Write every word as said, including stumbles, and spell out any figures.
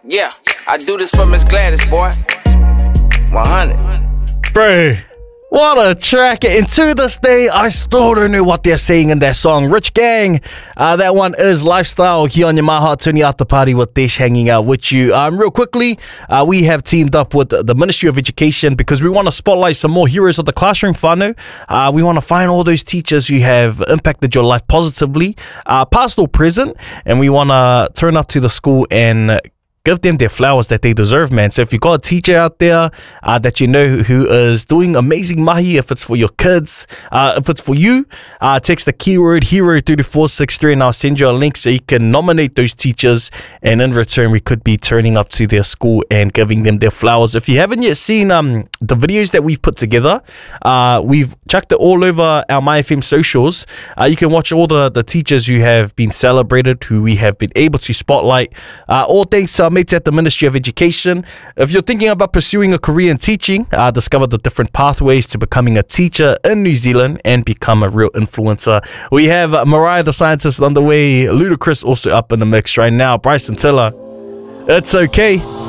Yeah, I do this for Miss Gladys, boy. one hundred. Bro, what a track. And to this day, I still don't know what they're saying in that song. Rich Gang, uh, that one is Lifestyle here on your Maha Tuni After Party with Desh hanging out with you. Um, real quickly, uh, we have teamed up with the Ministry of Education because we want to spotlight some more heroes of the classroom, whānau. Uh, we want to find all those teachers who have impacted your life positively, uh, past or present, and we want to turn up to the school and give them their flowers that they deserve, man. So if you've got a teacher out there uh, that you know who is doing amazing mahi, if it's for your kids, uh, if it's for you, uh, text the keyword hero three four six three and I'll send you a link so you can nominate those teachers, and in return we could be turning up to their school and giving them their flowers. If you haven't yet seen um the videos that we've put together, uh, we've chucked it all over our MyFM socials. Uh, you can watch all the, the teachers who have been celebrated, who we have been able to spotlight, uh, all thanks to our mates at the Ministry of Education. If you're thinking about pursuing a career in teaching, uh, discover the different pathways to becoming a teacher in New Zealand and become a real influencer. We have uh, Mariah the Scientist on the way, Ludacris also up in the mix right now, Bryson Tiller, It's Okay.